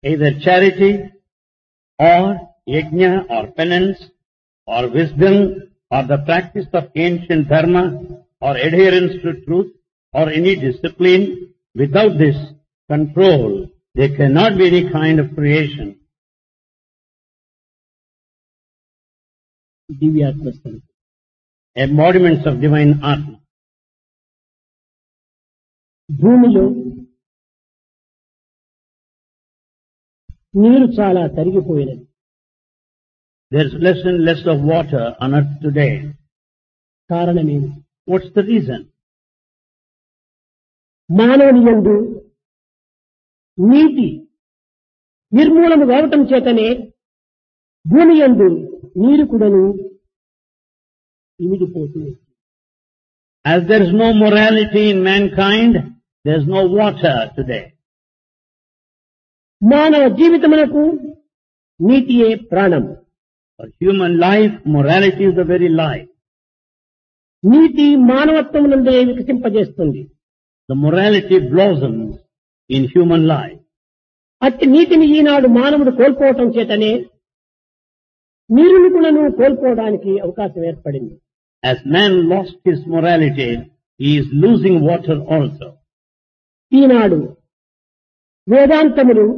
either charity or yajna or penance or wisdom or the practice of ancient dharma or adherence to truth or any discipline. Without this control, there cannot be any kind of creation. దివ్యాత్మస్థం Embodiments of divine Atma. భూమిలో నీరు చాలా తరిగిపోయినది. There's less and less of water on earth today. కారణమేమి? What's the reason? మానవుని యందు నీటి నిర్మూలన కావటం చేతనే భూమి యందు నీరు కూడాను ఇమిడిపోతుంది. As there is no morality in mankind, there is no water today. మానవ జీవితమునకు నీటియే ప్రాణం. For human life, morality is the very life. NITI మానవత్వమునందే వికసింపజేస్తుంది. The morality blossoms in human life. అట్టి నీతిని ఈనాడు మానవుడు కోల్పోవటం చేతనే నీరుని కూడాను కోల్పోవడానికి అవకాశం ఏర్పడింది. As man lost his morality, he is losing water also. ఈనాడు వేదాంతములు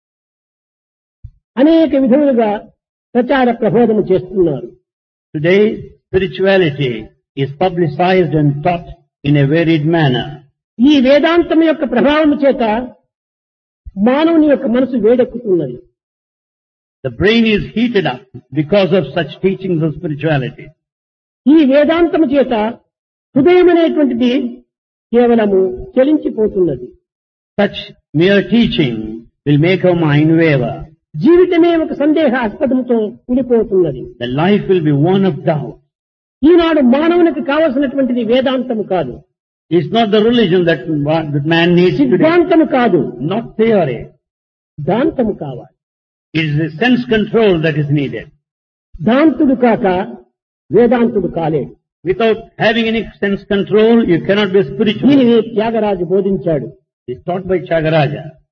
అనేక విధములుగా ప్రచార ప్రబోధము చేస్తున్నారు. Today, spirituality is publicized and taught in a varied manner. ఈ వేదాంతం యొక్క ప్రభావం చేత మానవుని యొక్క మనసు వేడెక్కుతున్నది. The brain is heated up because of such teachings of spirituality. ఈ వేదాంతము చేత హృదయం అనేటువంటిది కేవలము చలించిపోతున్నది. Such mere teaching will make our mind waver. జీవితమే ఒక సందేహాస్పదంతో కూలిపోతున్నది. The life will be one of doubt. ఈనాడు మానవునికి కావలసినటువంటిది వేదాంతము కాదు, It's not the religion that man needs today. సిద్ధాంతము కాదు, Not theory. దాంతము కావాలి. It is the sense control that is needed. దాంతుడు కాక వేదాంతుడు కాలేడు. Without having any sense control, you cannot be spiritual. దీనిని త్యాగరాజు బోధించాడు. It's taught by Tyagaraja.